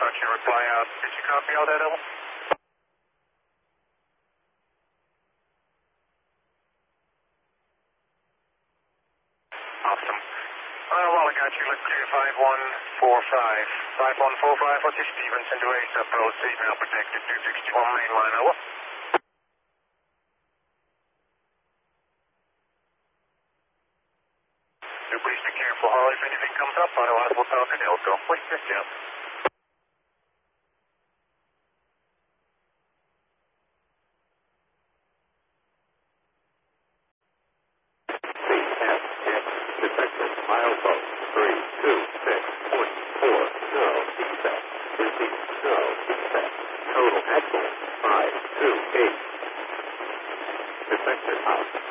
got your reply out. Did you copy all that, Evel? Awesome. Well, I got you. Let's clear 5145. 5145, what's your Stevenson to Ace up road, seat now protected, 261 main line, over. Do please be careful, Harley, if anything comes up, otherwise we'll talk at Elko. Wait, just yet. Detected, milepost 326.44, no defect. Repeat, no defect. Total excellent, 528. Detected, house.